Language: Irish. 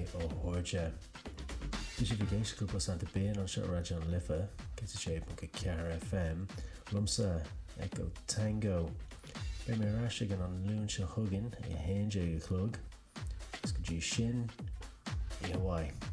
ó Horja. Dis if géis go Santa Béan an se radio an lifa, get a shape go Care FM, lumsa Echo Tango. Be mé rasig an lún se huggin I hénje clog. Is go dí sin I Hawaii.